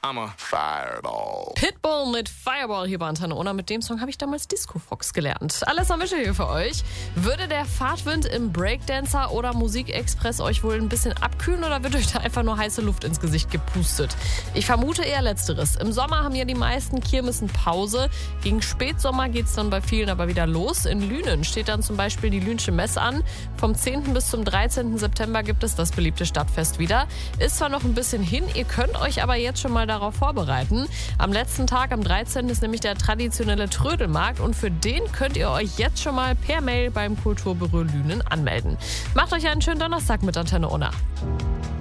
I'm a fireball. Pitbull mit Fireball hier bei Antenne Ona. Mit dem Song habe ich damals Disco Fox gelernt. Alles am Mische hier für euch. Würde der Fahrtwind im Breakdancer oder Musikexpress euch wohl ein bisschen abkühlen oder wird euch da einfach nur heiße Luft ins Gesicht gepustet? Ich vermute eher Letzteres. Im Sommer haben ja die meisten Kirmessen Pause. Gegen Spätsommer geht es dann bei vielen aber wieder los. In Lünen steht dann zum Beispiel die Lünsche Messe an. Vom 10. bis zum 13. September gibt es das beliebte Stadtfest wieder. Ist zwar noch ein bisschen hin, ihr könnt euch aber jetzt schon mal darauf vorbereiten. Am letzten Tag, am 13. ist nämlich der traditionelle Trödelmarkt und für den könnt ihr euch jetzt schon mal per Mail beim Kulturbüro Lünen anmelden. Macht euch einen schönen Donnerstag mit Antenne Ona.